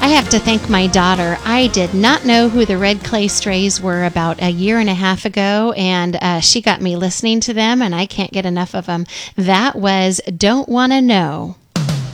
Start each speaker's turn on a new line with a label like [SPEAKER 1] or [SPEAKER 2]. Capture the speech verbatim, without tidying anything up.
[SPEAKER 1] I have to thank my daughter. I did not know who the Red Clay Strays were about a year and a half ago, and uh, she got me listening to them, and I can't get enough of them. That was Don't Wanna Know.